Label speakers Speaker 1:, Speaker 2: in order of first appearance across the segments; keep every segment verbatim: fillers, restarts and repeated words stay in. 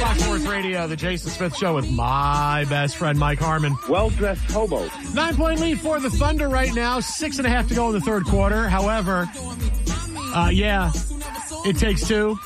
Speaker 1: Fox Sports Radio, the Jason Smith Show with my best friend, Mike Harmon.
Speaker 2: Well-dressed hobo.
Speaker 1: Nine-point lead for the Thunder right now. Six and a half to go in the third quarter. However, uh, yeah, it takes two.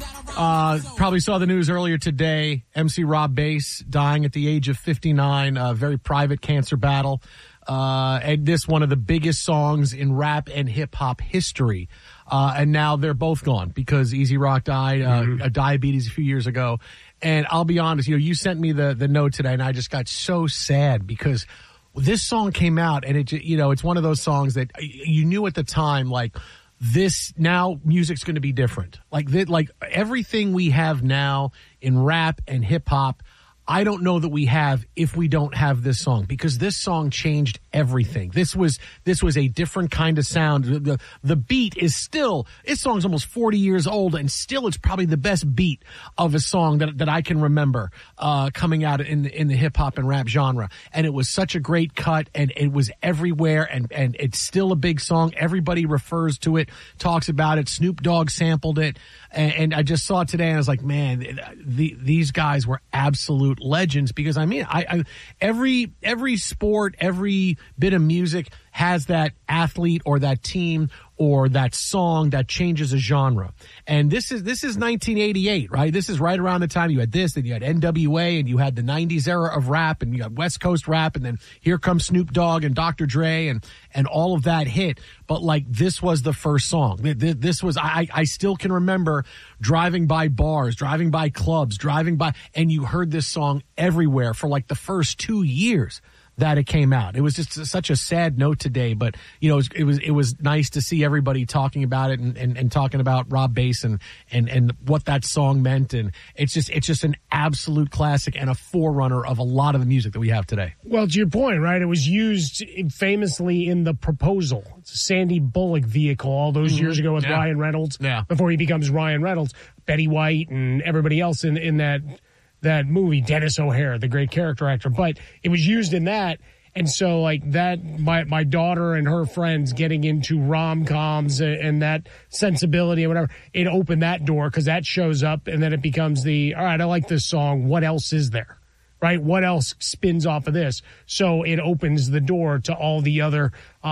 Speaker 1: Uh, probably saw the news earlier today. M C Rob Bass dying at the age of fifty-nine. A very private cancer battle. Uh, and this one of the biggest songs in rap and hip-hop history. Uh, and now they're both gone because Easy Rock died, uh, mm-hmm. of diabetes a few years ago. And I'll be honest, you know, you sent me the, the note today and I just got so sad because this song came out and it, you know, it's one of those songs that you knew at the time, like, this now music's going to be different. Like that, like everything we have now in rap and hip hop, I don't know that we have if we don't have this song, because this song changed everything. This was this was a different kind of sound. The the beat is still, this song's almost forty years old, and still it's probably the best beat of a song that that I can remember uh, coming out in in the hip hop and rap genre. And it was such a great cut, and it was everywhere, and and it's still a big song. Everybody refers to it, talks about it. Snoop Dogg sampled it, and, and I just saw it today, and I was like, man, the, these guys were absolute legends. Because I mean, I, I every every sport, every bit of music has that athlete or that team or that song that changes a genre. And this is this is nineteen eighty-eight, right? This is right around the time you had this, and you had N W A, and you had the nineties era of rap, and you got West Coast rap, and then here comes Snoop Dogg and Doctor Dre, and and all of that hit. But like, this was the first song. This was, I I still can remember driving by bars, driving by clubs, driving by, and you heard this song everywhere for like the first two years that it came out. It was just such a sad note today, but you know, it was it was, it was nice to see everybody talking about it and, and, and talking about Rob Bass and, and, and what that song meant. And it's just it's just an absolute classic and a forerunner of a lot of the music that we have today.
Speaker 3: Well, to your point, right? It was used famously in The Proposal. It's a Sandy Bullock vehicle all those mm-hmm. years ago with yeah. Ryan Reynolds.
Speaker 1: Yeah.
Speaker 3: Before he becomes Ryan Reynolds, Betty White and everybody else in in that. that movie, Dennis O'Hare, the great character actor. But it was used in that. And so, like, that, my, my daughter and her friends getting into rom-coms and, and that sensibility and whatever, it opened that door because that shows up, and then it becomes the, all right, I like this song. What else is there? Right? What else spins off of this? So it opens the door to all the other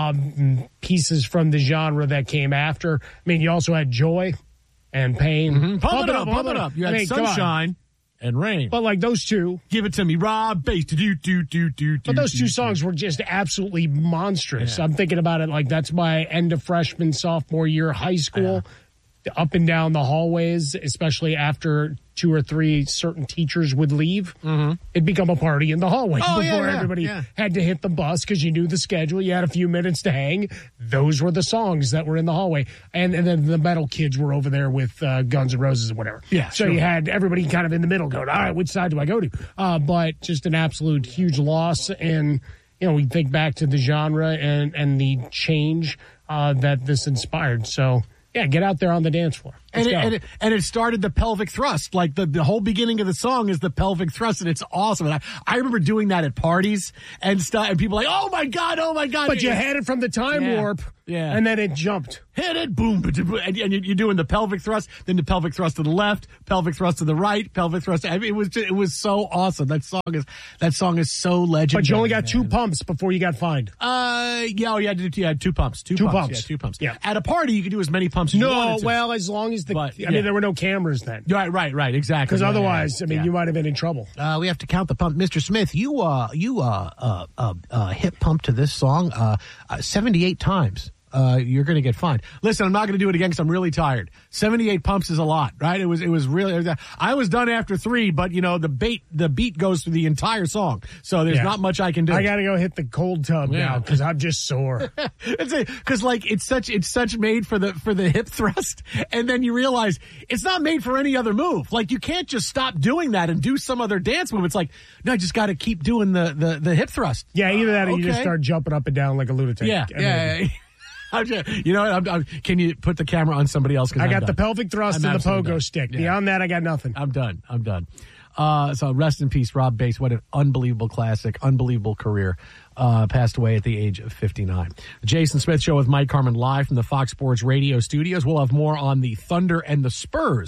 Speaker 3: um, pieces from the genre that came after. I mean, you also had Joy and Pain.
Speaker 1: Mm-hmm. Pump, pump it up, pump it up. You had I mean, Sunshine and Rain.
Speaker 3: But like those two.
Speaker 1: Give it to me, Rob Bass. Do, do, do, do, do,
Speaker 3: but those
Speaker 1: do,
Speaker 3: two
Speaker 1: do,
Speaker 3: songs were just absolutely monstrous.
Speaker 1: Yeah.
Speaker 3: I'm thinking about it like that's my end of freshman, sophomore year, high school. Yeah. Up and down the hallways, especially after two or three certain teachers would leave.
Speaker 1: Mm-hmm.
Speaker 3: It'd become a party in the hallway
Speaker 1: oh,
Speaker 3: before
Speaker 1: yeah, yeah,
Speaker 3: everybody
Speaker 1: yeah.
Speaker 3: had to hit the bus because you knew the schedule. You had a few minutes to hang. Those were the songs that were in the hallway. And, and then the metal kids were over there with uh, Guns N' Roses or whatever.
Speaker 1: Yeah,
Speaker 3: so
Speaker 1: sure.
Speaker 3: you had everybody kind of in the middle going, all right, which side do I go to? Uh, but just an absolute huge loss. And, you know, we think back to the genre and, and the change uh, that this inspired. So, yeah, get out there on the dance floor.
Speaker 1: And it, and, it, and it started the pelvic thrust. Like the, the whole beginning of the song is the pelvic thrust, and it's awesome. And I, I remember doing that at parties and stuff, and people were like, oh my God, oh my God.
Speaker 3: But you had it from the time
Speaker 1: yeah.
Speaker 3: warp,
Speaker 1: yeah.
Speaker 3: and then it jumped.
Speaker 1: Hit it, boom, and you're doing the pelvic thrust, then the pelvic thrust to the left, pelvic thrust to the right, pelvic thrust. I mean, it was just, it was so awesome. That song is that song is so legendary.
Speaker 3: But you only got
Speaker 1: man.
Speaker 3: two pumps before you got fined.
Speaker 1: Uh, yeah, oh, you had to do, you had two pumps, two,
Speaker 3: two
Speaker 1: pumps,
Speaker 3: pumps,
Speaker 1: yeah, two pumps.
Speaker 3: Yeah.
Speaker 1: At a party, you could do as many pumps as
Speaker 3: no,
Speaker 1: you wanted to.
Speaker 3: well, as long as the,
Speaker 1: but,
Speaker 3: I
Speaker 1: yeah.
Speaker 3: mean, there were no cameras then.
Speaker 1: Right, right, right, exactly.
Speaker 3: Because
Speaker 1: yeah,
Speaker 3: otherwise,
Speaker 1: yeah,
Speaker 3: I mean,
Speaker 1: yeah.
Speaker 3: you might have been in trouble.
Speaker 1: Uh, we have to count the pump, Mister Smith. You, uh, you, uh, uh, uh, uh hip pump to this song, uh, uh seventy-eight times. Uh, you're going to get fined. Listen, I'm not going to do it again because I'm really tired. seventy-eight pumps is a lot, right? It was, it was really, I was done after three, but you know, the bait, the beat goes through the entire song. So there's yeah. not much I can do.
Speaker 3: I got to go hit the cold tub yeah. now because I'm just sore.
Speaker 1: It's because like, it's such, it's such made for the, for the hip thrust. And then you realize it's not made for any other move. Like you can't just stop doing that and do some other dance move. It's like, no, I just got to keep doing the, the, the hip thrust.
Speaker 3: Yeah. Either that or
Speaker 1: uh, okay.
Speaker 3: you just start jumping up and down like a lunatic.
Speaker 1: Yeah.
Speaker 3: I mean,
Speaker 1: yeah. yeah. Just, you know what? I'm, I'm, can you put the camera on somebody else?
Speaker 3: I
Speaker 1: I'm
Speaker 3: got
Speaker 1: done.
Speaker 3: the pelvic thrust
Speaker 1: I'm
Speaker 3: and the pogo
Speaker 1: done.
Speaker 3: stick.
Speaker 1: Yeah.
Speaker 3: Beyond that, I got nothing.
Speaker 1: I'm done. I'm done. Uh, so rest in peace, Rob Bass. What an unbelievable classic, unbelievable career. Uh, passed away at the age of fifty-nine. The Jason Smith Show with Mike Harmon live from the Fox Sports Radio studios. We'll have more on the Thunder and the Spurs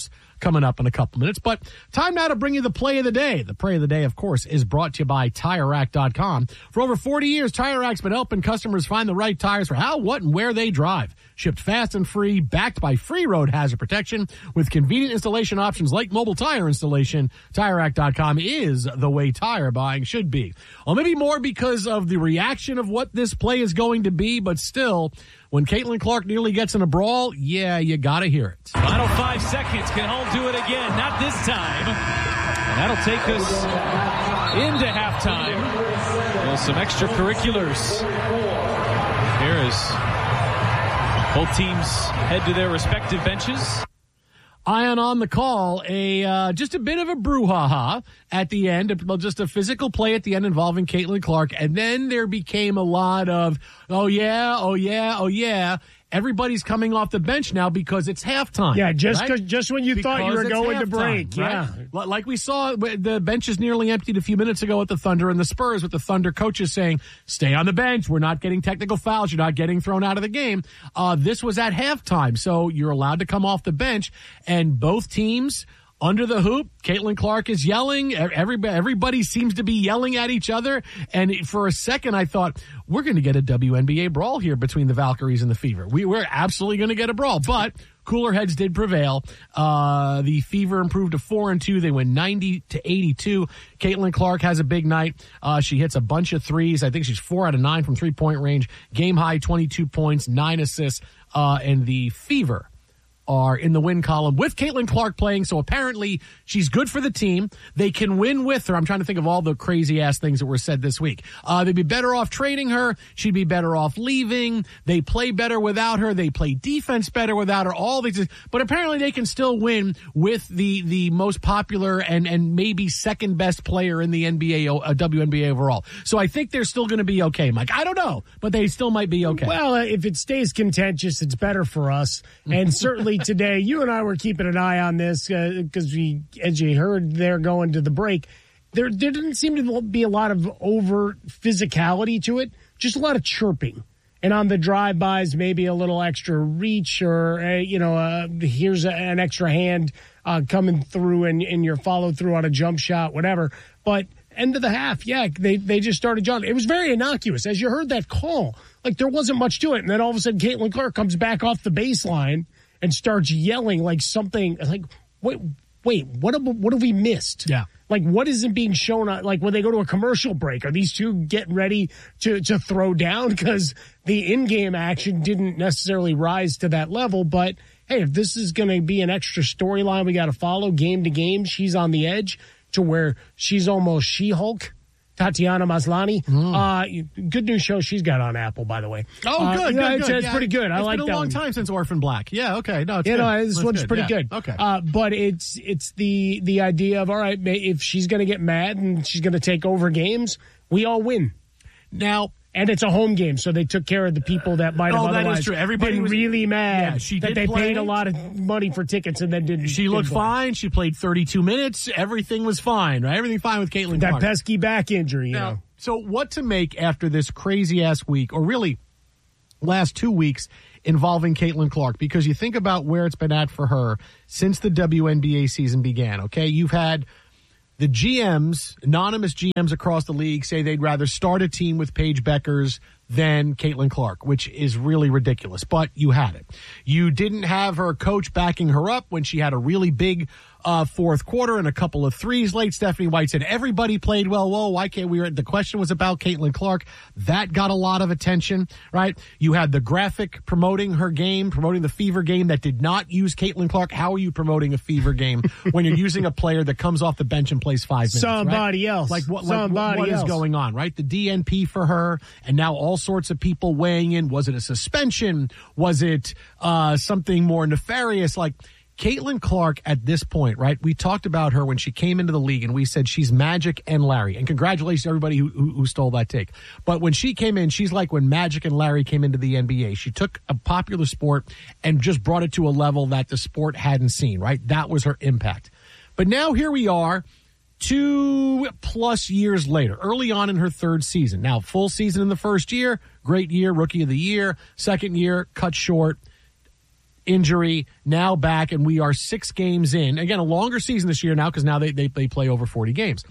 Speaker 1: coming up in a couple minutes. But time now to bring you the play of the day. The play of the day, of course, is brought to you by Tire Rack dot com. For over forty years, Tire Rack's been helping customers find the right tires for how, what, and where they drive. Shipped fast and free, backed by free road hazard protection with convenient installation options like mobile tire installation. Tire Rack dot com is the way tire buying should be. Well, maybe more because of the reaction of what this play is going to be, but still, when Caitlin Clark nearly gets in a brawl, yeah, you gotta hear it.
Speaker 2: Final five seconds. Can Hull do it again? Not this time. And that'll take us into halftime. Well, some extracurriculars. Here is both teams head to their respective benches.
Speaker 1: Ion on the call, a uh, just a bit of a brouhaha at the end, just a physical play at the end involving Caitlin Clark, and then there became a lot of, oh yeah, oh yeah, oh yeah. Everybody's coming off the bench now because it's halftime.
Speaker 3: Yeah, just
Speaker 1: right?
Speaker 3: cause, just when you
Speaker 1: because
Speaker 3: thought you were going to break.
Speaker 1: Right?
Speaker 3: Yeah.
Speaker 1: Like we saw, the bench is nearly emptied a few minutes ago at the Thunder and the Spurs, with the Thunder coaches saying, stay on the bench. We're not getting technical fouls. You're not getting thrown out of the game. Uh, this was at halftime, so you're allowed to come off the bench, and both teams under the hoop, Caitlin Clark is yelling. Everybody, everybody seems to be yelling at each other. And for a second, I thought, we're going to get a W N B A brawl here between the Valkyries and the Fever. We, we're absolutely going to get a brawl. But cooler heads did prevail. Uh, the Fever improved to four and two. They win ninety to eighty-two. Caitlin Clark has a big night. Uh, she hits a bunch of threes. I think she's four out of nine from three-point range. Game high, twenty-two points, nine assists. Uh, and the Fever are in the win column with Caitlin Clark playing, so apparently she's good for the team. They can win with her. I'm trying to think of all the crazy-ass things that were said this week. Uh, they'd be better off trading her. She'd be better off leaving. They play better without her. They play defense better without her. All these, but apparently they can still win with the the most popular and, and maybe second-best player in the N B A, uh, W N B A overall. So I think they're still going to be okay, Mike. I don't know, but they still might be okay.
Speaker 3: Well, if it stays contentious, it's better for us. And certainly today, you and I were keeping an eye on this because uh, we, as you heard, they're going to the break. There, there didn't seem to be a lot of over physicality to it, just a lot of chirping. And on the drive-bys, maybe a little extra reach or, uh, you know, uh, here's a, an extra hand uh, coming through and, and your follow-through on a jump shot, whatever. But end of the half, yeah, they, they just started jumping. It was very innocuous. As you heard that call, like there wasn't much to it. And then all of a sudden, Caitlin Clark comes back off the baseline and starts yelling like something like, wait, wait, what have, what have we missed?
Speaker 1: Yeah.
Speaker 3: Like, what isn't being shown on, like when they go to a commercial break? Are these two getting ready to, to throw down? Because the in-game action didn't necessarily rise to that level. But hey, if this is going to be an extra storyline we got to follow game to game, she's on the edge to where she's almost She-Hulk. Tatiana Maslany. Mm. Uh, good news show she's got on Apple, by the way.
Speaker 1: Oh,
Speaker 3: uh,
Speaker 1: good,
Speaker 3: yeah,
Speaker 1: good,
Speaker 3: it's,
Speaker 1: good.
Speaker 3: it's
Speaker 1: yeah.
Speaker 3: pretty good. I
Speaker 1: it's
Speaker 3: like that.
Speaker 1: It's been a long
Speaker 3: one.
Speaker 1: time since Orphan Black. Yeah, okay. No, it's
Speaker 3: you
Speaker 1: good.
Speaker 3: know, this
Speaker 1: That's
Speaker 3: one's
Speaker 1: good.
Speaker 3: pretty
Speaker 1: yeah.
Speaker 3: good.
Speaker 1: Okay.
Speaker 3: Uh, but it's it's the the idea of, all right, if she's going to get mad and she's going to take over games, we all win.
Speaker 1: Now,
Speaker 3: and it's a home game, so they took care of the people that might have
Speaker 1: oh,
Speaker 3: otherwise
Speaker 1: that is true. Everybody
Speaker 3: been
Speaker 1: was
Speaker 3: really mad
Speaker 1: yeah, she
Speaker 3: that
Speaker 1: did
Speaker 3: they
Speaker 1: play.
Speaker 3: paid a lot of money for tickets and then didn't.
Speaker 1: She
Speaker 3: didn't
Speaker 1: looked
Speaker 3: play.
Speaker 1: fine. She played thirty-two minutes. Everything was fine, right? Everything fine with Caitlin
Speaker 3: That
Speaker 1: Clark.
Speaker 3: pesky back injury, you
Speaker 1: now,
Speaker 3: know.
Speaker 1: So what to make after this crazy-ass week, or really last two weeks involving Caitlin Clark? Because you think about where it's been at for her since the W N B A season began, okay? You've had the G Ms, anonymous G Ms across the league, say they'd rather start a team with Paige Beckers than Caitlin Clark, which is really ridiculous, but you had it. You didn't have her coach backing her up when she had a really big uh, fourth quarter and a couple of threes late. Stephanie White said everybody played well. Whoa, why can't we? The question was about Caitlin Clark. That got a lot of attention, right? You had the graphic promoting her game, promoting the Fever game that did not use Caitlin Clark. How are you promoting a Fever game when you're using a player that comes off the bench and plays five minutes?
Speaker 3: Somebody
Speaker 1: right?
Speaker 3: else.
Speaker 1: Like what,
Speaker 3: Somebody
Speaker 1: like what, what
Speaker 3: else.
Speaker 1: is going on, right? The D N P for her, and now all sorts of people weighing in. Was it a suspension? Was it uh, something more nefarious? Like Caitlin Clark at this point, right? We talked about her when she came into the league, and we said she's Magic and Larry. And congratulations to everybody who, who, who stole that take. But when she came in, she's like when Magic and Larry came into the N B A. She took a popular sport and just brought it to a level that the sport hadn't seen, right? That was her impact. But now here we are, two plus years later, early on in her third season. Now, full season in the first year, great year, rookie of the year. Second year, cut short. injury, now back, and we are six games in. Again, a longer season this year now because now they, they, they play over forty games.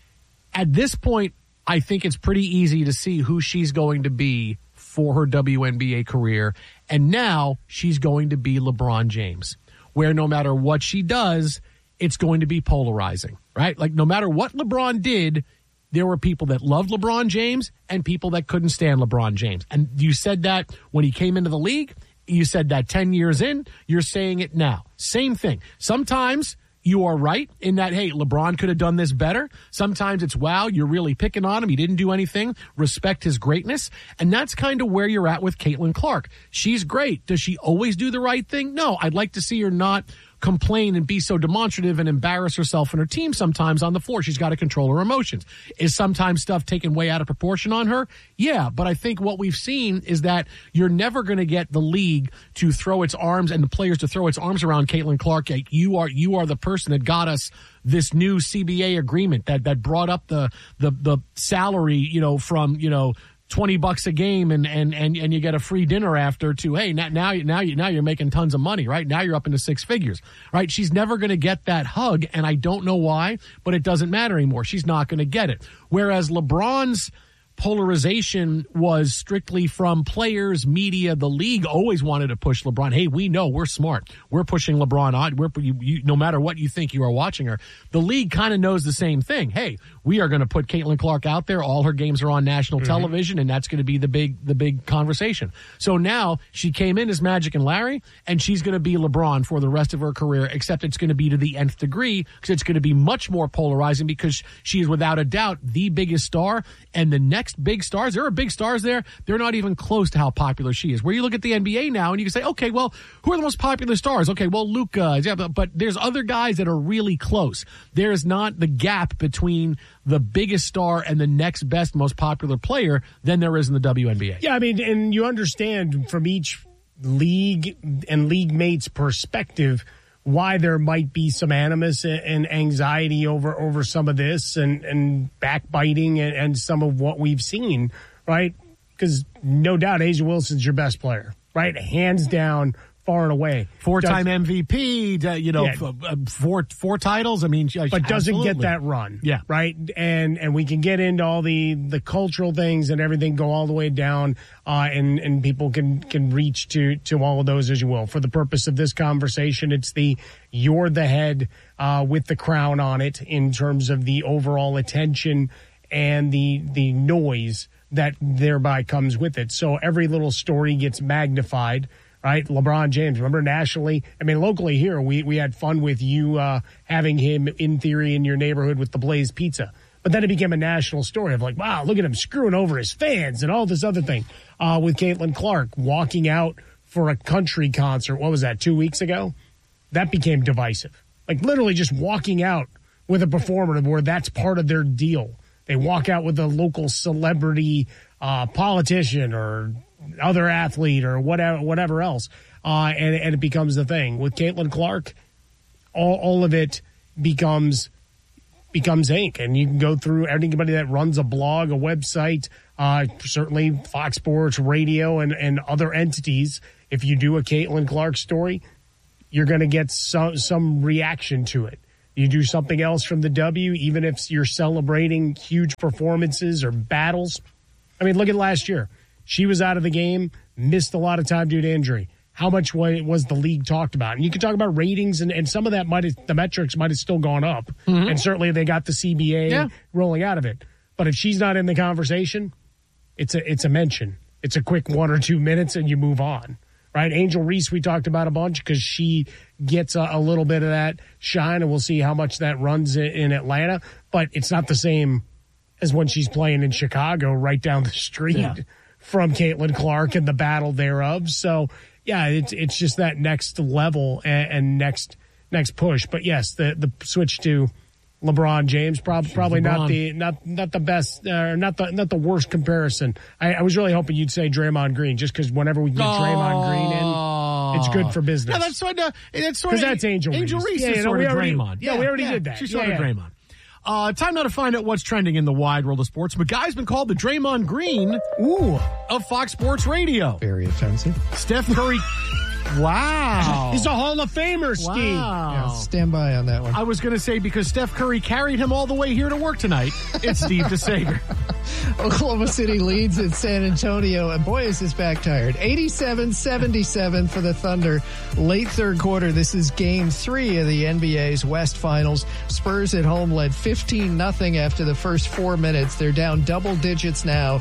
Speaker 1: At this point, I think it's pretty easy to see who she's going to be for her W N B A career. And now she's going to be LeBron James, where no matter what she does, it's going to be polarizing, right? Like no matter what LeBron did, there were people that loved LeBron James and people that couldn't stand LeBron James. And you said that when he came into the league. You said that ten years in. You're saying it now. Same thing. Sometimes you are right in that, hey, LeBron could have done this better. Sometimes it's, wow, you're really picking on him. He didn't do anything. Respect his greatness. And that's kind of where you're at with Caitlin Clark. She's great. Does she always do the right thing? No. I'd like to see her not complain and be so demonstrative and embarrass herself and her team sometimes on the floor. She's got to control her emotions. Is sometimes stuff taken way out of proportion on her? Yeah, but I think what we've seen is that you're never going to get the league to throw its arms and the players to throw its arms around Caitlin Clark. Like, you are you are the person that got us this new C B A agreement that that brought up the the the salary, you know, from, you know, twenty bucks a game and, and, and, and you get a free dinner after to, hey, now, now, now, you, now you're making tons of money, right? Now you're up into six figures, right? She's never going to get that hug, and I don't know why, but it doesn't matter anymore. She's not going to get it. Whereas LeBron's polarization was strictly from players, media. The league always wanted to push LeBron. Hey, we know we're smart. We're pushing LeBron on. We're you, you, no matter what you think you are watching her. The league kind of knows the same thing. Hey, we are going to put Caitlin Clark out there. All her games are on national mm-hmm. television, and that's going to be the big the big conversation. So now she came in as Magic and Larry, and she's going to be LeBron for the rest of her career, except it's going to be to the nth degree because it's going to be much more polarizing because she is without a doubt the biggest star, and the next big stars, there are big stars there, they're not even close to how popular she is. Where you look at the N B A now and you can say, okay, well, who are the most popular stars? Okay, well, Luka, yeah, but, but there's other guys that are really close. There's not the gap between the biggest star and the next best, most popular player than there is in the W N B A.
Speaker 3: Yeah, I mean, and you understand from each league and league mate's perspective why there might be some animus and anxiety over, over some of this and, and backbiting and, and some of what we've seen, right? Because no doubt A'ja Wilson's your best player, right? Hands down, far and away.
Speaker 1: Four-time Does, M V P, you know, yeah. four four titles. I mean,
Speaker 3: but doesn't absolutely. get that run,
Speaker 1: yeah,
Speaker 3: right. And and we can get into all the, the cultural things and everything, go all the way down, uh, and and people can can reach to to all of those as you will. For the purpose of this conversation, it's the you're the head uh, with the crown on it in terms of the overall attention and the the noise that thereby comes with it. So every little story gets magnified. Right, LeBron James. Remember nationally? I mean, locally here, we, we had fun with you uh, having him in theory in your neighborhood with the Blaze Pizza. But then it became a national story of like, wow, look at him screwing over his fans and all this other thing. Uh, with Caitlin Clark walking out for a country concert. What was that, two weeks ago? That became divisive. Like literally just walking out with a performer where that's part of their deal. They walk out with a local celebrity uh, politician or other athlete or whatever whatever else, uh, and, and it becomes the thing. With Caitlin Clark, all, all of it becomes becomes ink, and you can go through anybody that runs a blog, a website, uh, certainly Fox Sports, radio, and, and other entities. If you do a Caitlin Clark story, you're going to get some, some reaction to it. You do something else from the W, even if you're celebrating huge performances or battles. I mean, look at last year. She was out of the game, missed a lot of time due to injury. How much was the league talked about? And you can talk about ratings, and, and some of that might have, the metrics might have still gone up. Mm-hmm. And certainly they got the C B A yeah. rolling out of it. But if she's not in the conversation, it's a it's a mention. It's a quick one or two minutes, and you move on. Right? Angel Reese, we talked about a bunch because she gets a, a little bit of that shine, and we'll see how much that runs in, in Atlanta. But it's not the same as when she's playing in Chicago right down the street. Yeah. From Caitlin Clark and the battle thereof. So, yeah, it's it's just that next level and, and next next push. But yes, the the switch to LeBron James prob- probably LeBron. not the not not the best uh, not the not the worst comparison. I, I was really hoping you'd say Draymond Green, just because whenever we get oh. Draymond Green in, it's good for business.
Speaker 1: Yeah, that's sort of that's sort of
Speaker 3: that's Angel Reese.
Speaker 1: Angel Reese
Speaker 3: yeah,
Speaker 1: is
Speaker 3: you know,
Speaker 1: sort of
Speaker 3: already,
Speaker 1: Draymond.
Speaker 3: Yeah, yeah, we already yeah, did that.
Speaker 1: She's
Speaker 3: yeah,
Speaker 1: sort
Speaker 3: yeah.
Speaker 1: of Draymond. Uh, time now to find out what's trending in the wide world of sports. But guy's been called the Draymond Green
Speaker 3: Ooh.
Speaker 1: of Fox Sports Radio.
Speaker 3: Very offensive.
Speaker 1: Steph Curry. Wow.
Speaker 3: He's a Hall of Famer, Ski.
Speaker 1: Wow.
Speaker 4: Yeah, stand by on that one.
Speaker 1: I was going to say, because Steph Curry carried him all the way here to work tonight, it's Steve DeSager.
Speaker 4: Oklahoma City leads at San Antonio, and boy, is this back tired. eighty-seven seventy-seven for the Thunder. Late third quarter, this is game three of the N B A's West Finals. Spurs at home led fifteen nothing after the first four minutes. They're down double digits now.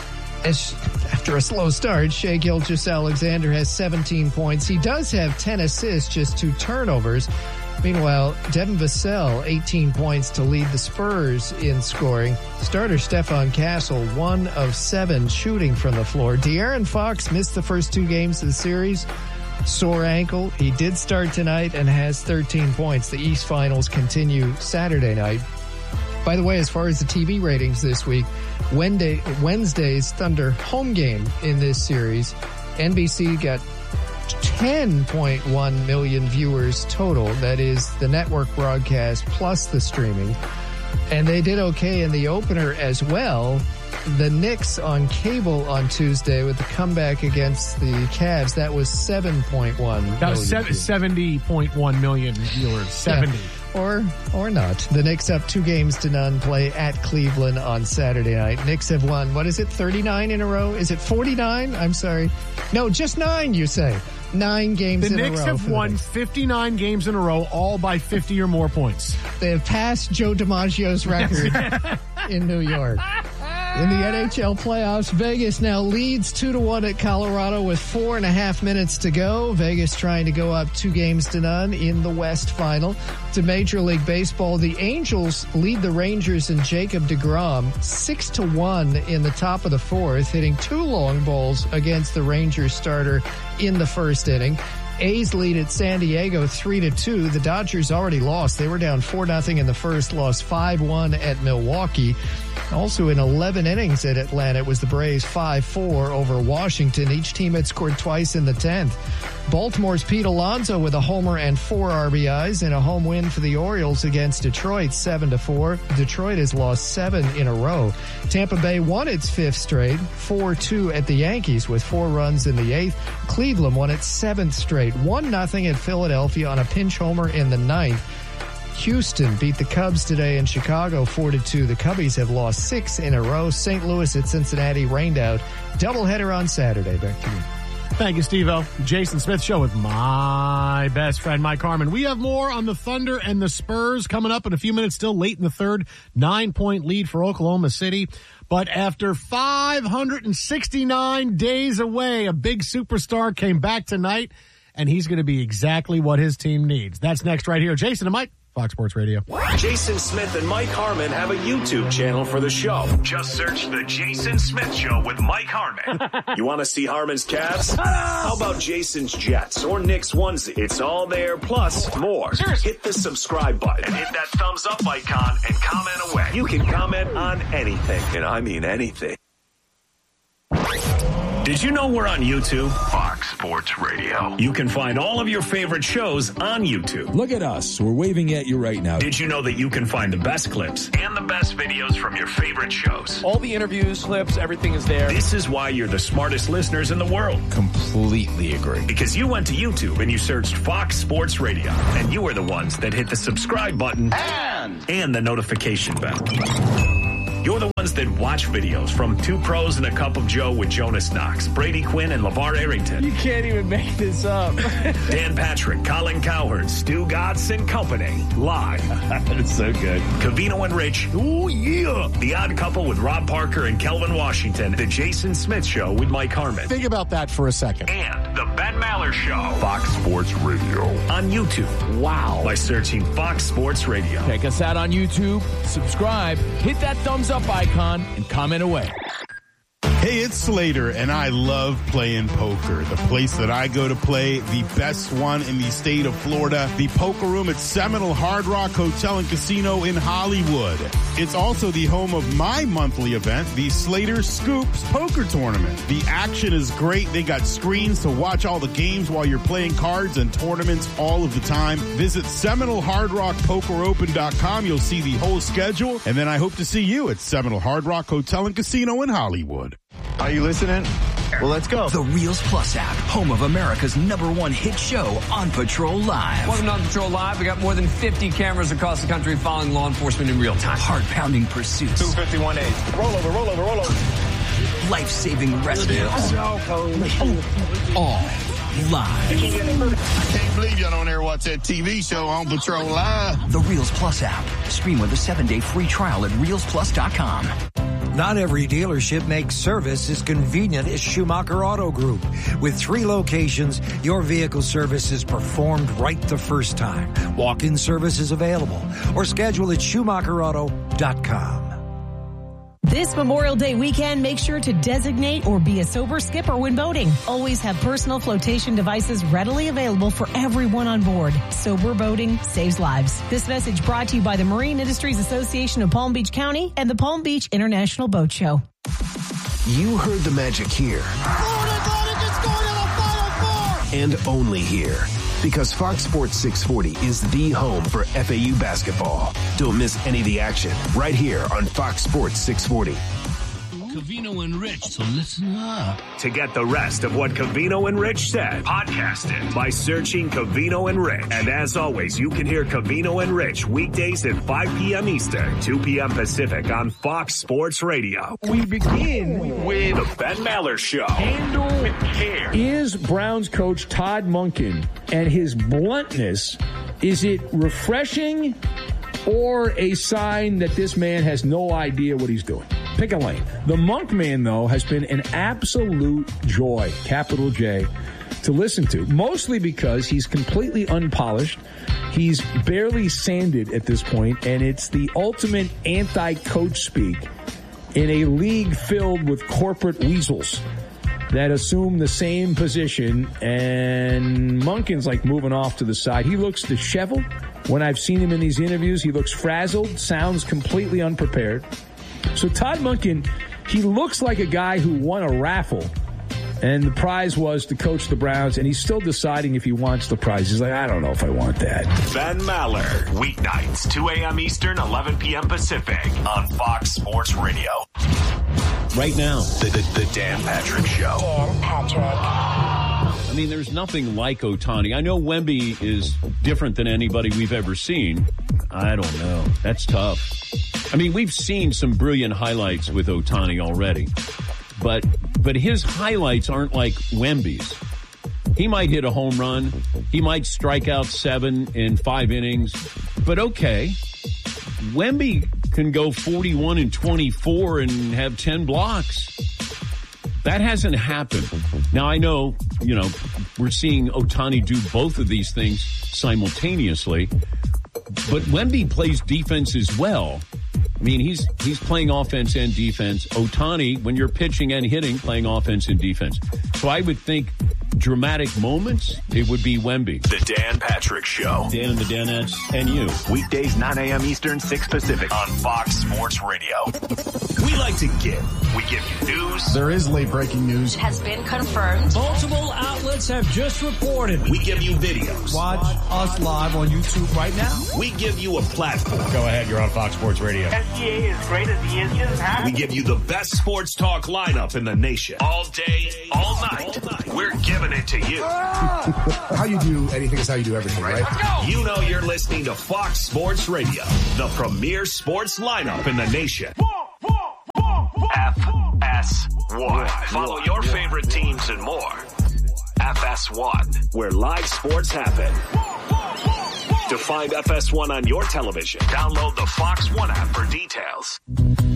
Speaker 4: As after a slow start, Shai Gilgeous-Alexander has seventeen points. He does have ten assists, just two turnovers. Meanwhile, Devin Vassell, eighteen points to lead the Spurs in scoring. Starter Stephon Castle, one of seven shooting from the floor. De'Aaron Fox missed the first two games of the series. Sore ankle. He did start tonight and has thirteen points. The East Finals continue Saturday night. By the way, as far as the T V ratings this week, Wednesday, Wednesday's Thunder home game in this series, N B C got ten point one million viewers total. That is the network broadcast plus the streaming. And they did okay in the opener as well. The Knicks on cable on Tuesday with the comeback against the Cavs, that was seven point one
Speaker 1: That was
Speaker 4: million.
Speaker 1: seventy point one million viewers. seventy.
Speaker 4: Yeah. Or or not. The Knicks up two games to none, play at Cleveland on Saturday night. Knicks have won, what is it, thirty-nine in a row? Is it forty-nine? I'm sorry. No, just nine, you say. Nine games
Speaker 1: The
Speaker 4: in
Speaker 1: Knicks
Speaker 4: a row.
Speaker 1: have won
Speaker 4: Knicks.
Speaker 1: fifty-nine games in a row, all by fifty or more points.
Speaker 4: They have passed Joe DiMaggio's record in New York. In the N H L playoffs, Vegas now leads two to one at Colorado with four and a half minutes to go. Vegas trying to go up two games to none in the West Final. To Major League Baseball, the Angels lead the Rangers and Jacob deGrom six to one in the top of the fourth, hitting two long balls against the Rangers starter in the first inning. A's lead at San Diego three to two. The Dodgers already lost. They were down four nothing in the first, lost five one at Milwaukee. Also in eleven innings at Atlanta, it was the Braves five four over Washington. Each team had scored twice in the tenth. Baltimore's Pete Alonso with a homer and four R B Is in a home win for the Orioles against Detroit seven to four. Detroit has lost seven in a row. Tampa Bay won its fifth straight, four two at the Yankees with four runs in the eighth. Cleveland won its seventh straight, one nothing at Philadelphia on a pinch homer in the ninth. Houston beat the Cubs today in Chicago four to two. The Cubbies have lost six in a row. Saint Louis at Cincinnati rained out. Doubleheader on Saturday. Back to you.
Speaker 1: Thank you, Steve-O. Jason Smith Show with my best friend, Mike Harmon. We have more on the Thunder and the Spurs coming up in a few minutes, still late in the third. Nine-point lead for Oklahoma City. But after five hundred sixty-nine days away, a big superstar came back tonight, and he's going to be exactly what his team needs. That's next right here. Jason and Mike. Fox Sports Radio.
Speaker 5: Jason Smith and Mike Harmon have a YouTube channel for the show. Just search The Jason Smith Show with Mike Harmon. You want to see Harmon's Cavs? How about Jason's Jets or Knicks onesie? It's all there, plus more. Hit the subscribe button and hit that thumbs up icon and comment away. You can comment on anything, and I mean anything. Did you know we're on YouTube? Fox Sports Radio. You can find all of your favorite shows on YouTube.
Speaker 6: Look at us. We're waving at you right now.
Speaker 5: Did you know that you can find the best clips and the best videos from your favorite shows?
Speaker 7: All the interviews, clips, everything is there.
Speaker 5: This is why you're the smartest listeners in the world.
Speaker 6: Completely agree.
Speaker 5: Because you went to YouTube and you searched Fox Sports Radio. And you were the ones that hit the subscribe button and, and the notification bell. You're the ones that watch videos from Two Pros and a Cup of Joe with Jonas Knox, Brady Quinn, and LeVar Arrington.
Speaker 7: You can't even make this up.
Speaker 5: Dan Patrick, Colin Cowherd, Stu Gatz and Company. Live.
Speaker 7: That is so good.
Speaker 5: Covino and Rich. Ooh, yeah. The Odd Couple with Rob Parker and Kelvin Washington. The Jason Smith Show with Mike Harmon.
Speaker 1: Think about that for a second.
Speaker 5: And The Ben Maller Show. Fox Sports Radio. On YouTube. Wow. By searching Fox Sports Radio.
Speaker 7: Check us out on YouTube. Subscribe. Hit that thumbs up icon and comment away.
Speaker 8: Hey, it's Slater, and I love playing poker. The place that I go to play, the best one in the state of Florida, the Poker Room at Seminole Hard Rock Hotel and Casino in Hollywood. It's also the home of my monthly event, the Slater Scoops Poker Tournament. The action is great. They got screens to watch all the games while you're playing cards and tournaments all of the time. Visit Seminole Hard Rock Poker Open dot com. You'll see the whole schedule, and then I hope to see you at Seminole Hard Rock Hotel and Casino in Hollywood.
Speaker 9: Are you listening? Well, let's go.
Speaker 10: The Reels Plus app, home of America's number one hit show, On Patrol Live.
Speaker 11: Welcome to On Patrol Live. We got more than fifty cameras across the country following law enforcement in real time.
Speaker 10: Heart-pounding pursuits.
Speaker 9: two fifty-one H. Roll over, roll over, roll over.
Speaker 10: Life-saving rescues. All live.
Speaker 8: I can't believe y'all don't air watch that T V show On Patrol Live.
Speaker 10: The Reels Plus app. Stream with a seven-day free trial at reels plus dot com.
Speaker 12: Not every dealership makes service as convenient as Schumacher Auto Group. With three locations, your vehicle service is performed right the first time. Walk-in service is available or schedule at schumacher auto dot com.
Speaker 13: This Memorial Day weekend, make sure to designate or be a sober skipper when boating. Always have personal flotation devices readily available for everyone on board. Sober boating saves lives. This message brought to you by the Marine Industries Association of Palm Beach County and the Palm Beach International Boat Show.
Speaker 14: You heard the magic here.
Speaker 15: Florida Atlantic is going to the Final Four!
Speaker 14: And only here. Because Fox Sports six forty is the home for F A U basketball. Don't miss any of the action right here on Fox Sports six forty.
Speaker 16: Covino and Rich, so listen up.
Speaker 5: To get the rest of what Covino and Rich said, podcast it by searching Covino and Rich. And as always, you can hear Covino and Rich weekdays at five p.m. Eastern, two p.m. Pacific on Fox Sports Radio.
Speaker 17: We begin with
Speaker 5: the Ben Maller Show.
Speaker 17: Handle with care. Is Browns coach Todd Monken and his bluntness, is it refreshing or a sign that this man has no idea what he's doing? Pick a lane. The Monk Man, though, has been an absolute joy, capital J, to listen to, mostly because he's completely unpolished. He's barely sanded at this point, and it's the ultimate anti-coach speak in a league filled with corporate weasels that assume the same position, and Monken's like moving off to the side. He looks disheveled. When I've seen him in these interviews, he looks frazzled, sounds completely unprepared. So Todd Monken, he looks like a guy who won a raffle, and the prize was to coach the Browns, and he's still deciding if he wants the prize. He's like, I don't know if I want that.
Speaker 5: Ben Maller, weeknights, two a.m. Eastern, eleven p.m. Pacific on Fox Sports Radio.
Speaker 18: Right now,
Speaker 5: the, the, the Dan Patrick Show.
Speaker 13: Dan Patrick.
Speaker 18: I mean, there's nothing like Ohtani. I know Wemby is different than anybody we've ever seen. I don't know. That's tough. I mean, we've seen some brilliant highlights with Ohtani already, but but his highlights aren't like Wemby's. He might hit a home run. He might strike out seven in five innings, but okay. Wemby can go forty-one and twenty-four and have ten blocks. That hasn't happened. Now, I know, you know, we're seeing Ohtani do both of these things simultaneously, but Wemby plays defense as well. I mean, he's he's playing offense and defense. Ohtani, when you're pitching and hitting, playing offense and defense. So I would think dramatic moments, it would be Wemby.
Speaker 5: The Dan Patrick Show.
Speaker 18: Dan and the Danettes and you.
Speaker 5: Weekdays, nine a.m. Eastern, six Pacific on Fox Sports Radio. We like to give. We give you news.
Speaker 19: There is late breaking news.
Speaker 13: Has been confirmed.
Speaker 16: Multiple outlets have just reported.
Speaker 5: We give you videos.
Speaker 19: Watch us live on YouTube right now.
Speaker 5: We give you a platform.
Speaker 20: Go ahead, you're on Fox Sports Radio.
Speaker 21: S G A is great as he is just
Speaker 5: We give you the best sports talk lineup in the nation. All day, all night. All night. We're giving it to you.
Speaker 19: How you do anything is how you do everything, right?
Speaker 5: You know you're listening to Fox Sports Radio, the premier sports lineup in the nation. F S one. Follow your favorite teams and more. F S one, where live sports happen. To find F S one on your television, download the Fox One app for details.